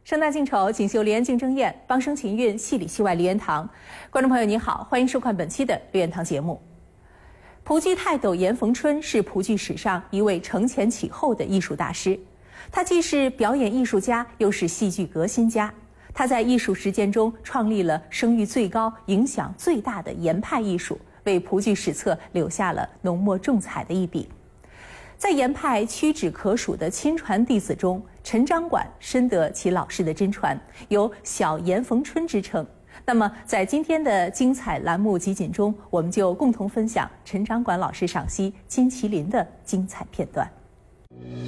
盛大竞丑，锦绣梨园竞争宴，帮生情韵，戏里戏外梨园堂。观众朋友您好，欢迎收看本期的梨园堂节目。蒲剧泰斗严逢春是蒲剧史上一位承前启后的艺术大师，他既是表演艺术家，又是戏剧革新家。他在艺术实践中创立了声誉最高、影响最大的严派艺术，为蒲剧史册留下了浓墨重彩的一笔。在严派屈指可数的亲传弟子中，陈掌管深得其老师的真传，有小严逢春之称。那么在今天的精彩栏目集锦中，我们就共同分享陈掌管老师赏析金麒麟的精彩片段。